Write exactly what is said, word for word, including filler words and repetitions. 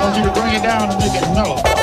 want you to bring it down and make it mellow.